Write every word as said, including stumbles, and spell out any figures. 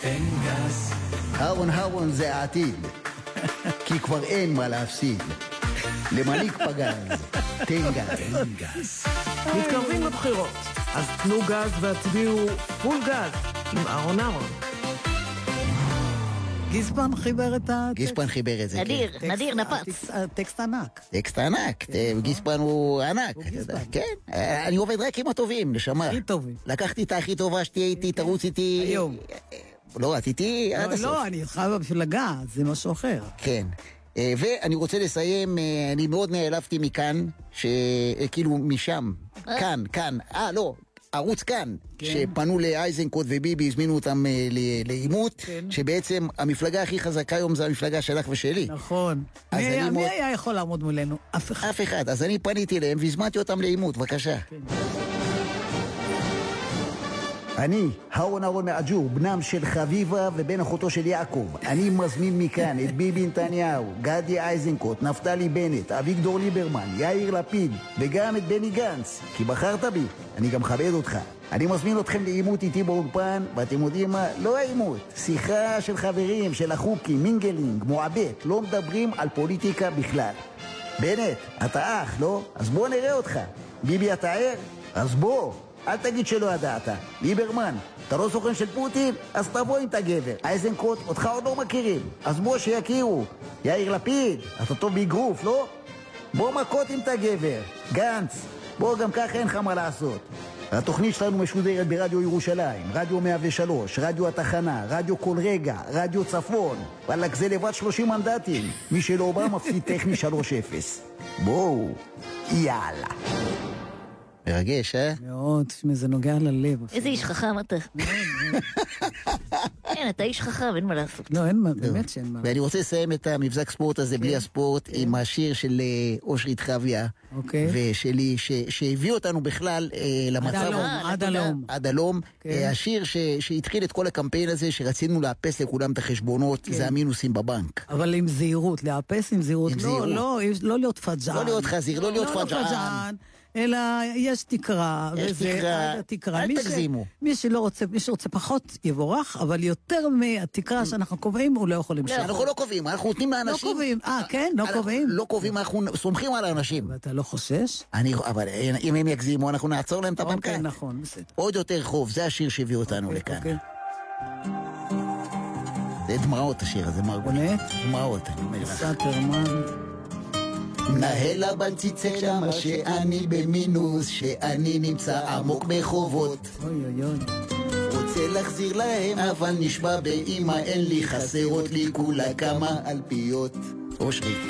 תן גז. הרון הרון זה העתיד, כי כבר אין מה להפסיד. למנהיג פגז, תן גז. תן גז. מתקרבים לבחירות, אז תנו גז והצביעו פול גז עם אהרון אהרון. גיספן חיבר את הטקסט. גיספן חיבר את זה, נדיר, כן. נדיר נפץ. טקסט ענק. טקסט ענק, גיספן הוא ענק. כן, אני עובד רק עם הטובים, נשמה. הכי טובים. לקחתי את הכי טובה שתהיה איתי, תרוץ איתי. היום. לא, את איתי עד הסוף. לא, אני איתך במפלגה, זה משהו אחר. כן. ואני רוצה לסיים, אני מאוד נעלבתי מכאן, שכאילו משם, כאן, כאן, אה, לא, ערוץ כאן, שפנו לאייזנקוט וביבי, הזמינו אותם לאימות, שבעצם המפלגה הכי חזקה היום זה המפלגה שלך ושלי. נכון. מי היה יכול לעמוד מולנו? אף אחד. אף אחד. אז אני פניתי להם והזמנתי אותם לאימות, בבקשה. אני, הרון אהרון מעג'ור, בנם של חביבה ובן אחותו של יעקב. אני מזמין מכאן את ביבי נתניהו, גדי איזנקוט, נפתלי בנט, אביגדור ליברמן, יאיר לפיד, וגם את בני גנץ. כי בחרת בי, אני גם מכבד אותך. אני מזמין אתכם לאימות איתי באולפן, ואתם יודעים מה? לא האימות. שיחה של חברים, של החוקים, מינגלינג, מועבט, לא מדברים על פוליטיקה בכלל. בנט, אתה אח, לא? אז בוא נראה אותך. ביבי, אתה ער? אז בוא. אל תגיד שלא ידעת. ליברמן, אתה לא סוכן של פוטין? אז תבוא עם את הגבר. איזנקוט, אותך עוד לא מכירים. אז בוא שיכירו. יאיר לפיד, אתה טוב באגרוף, לא? בוא מכות עם את הגבר. גנץ, בוא גם ככה אין לך מה לעשות. התוכנית שלנו משודרת ברדיו ירושלים, רדיו מאה ושלוש, רדיו התחנה, רדיו כל רגע, רדיו צפון. וואלק, זה לבד שלושים מנדטים. מי שלא בא מפסיד טכני שלוש אפס. בואו, יאללה. מרגש, אה? מאוד, זה נוגע ללב. איזה איש חכם אתה. כן, אתה איש חכם, אין מה לעשות. לא, אין מה, באמת שאין מה. ואני רוצה לסיים את המבזק ספורט הזה בלי הספורט עם השיר של אושרית חוויה ושלי, שהביא אותנו בכלל למצב... עד הלום. עד הלום. השיר שהתחיל את כל הקמפיין הזה, שרצינו לאפס לכולם את החשבונות, זה המינוסים בבנק. אבל עם זהירות, לאפס עם זהירות. לא להיות פג'ען. לא להיות חזיר, לא להיות פג'ען. אלא יש תקרה. יש תקרה, תקרה. אל תגזימו. מי שלא רוצה, מי שרוצה פחות יבורך, אבל יותר מהתקרה שאנחנו קובעים, הוא לא יכול למשוך. אנחנו לא קובעים, אנחנו נותנים לאנשים. לא קובעים, אה, כן, לא קובעים. לא קובעים, אנחנו סומכים על האנשים. ואתה לא חושש? אני, אבל אם הם יגזימו, אנחנו נעצור להם את הבנקה. אוקיי, נכון, בסדר. עוד יותר חוב, זה השיר שהביא אותנו לכאן. זה דמעות השיר הזה, מרגול. באמת? דמעות, אני אומר לך. סטרמן. מנהל הבנק ציצק שמה שאני במינוס, שאני נמצא עמוק בחובות. אוי אוי אוי. רוצה להחזיר להם, אבל נשבע באמא אין לי, חסרות לי כולה כמה אלפיות. אושרית.